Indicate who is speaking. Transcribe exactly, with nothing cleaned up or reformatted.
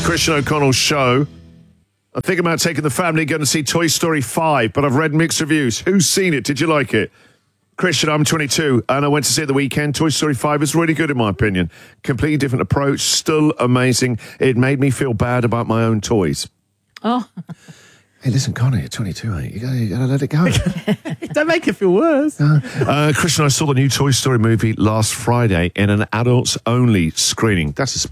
Speaker 1: Christian O'Connell's show. I'm thinking about taking the family going to see Toy Story five, but I've read mixed reviews. Who's seen it? Did you like it? Christian, I'm twenty-two, and I went to see it the weekend. Toy Story five is really good, in my opinion. Completely different approach, still amazing. It made me feel bad about my own toys.
Speaker 2: Oh.
Speaker 1: Hey, listen, Connie, you're twenty-two, mate. You gotta, you gotta let it go.
Speaker 3: Don't make it feel worse.
Speaker 1: Uh, uh, Christian, I saw the new Toy Story movie last Friday in an adults-only screening. That's a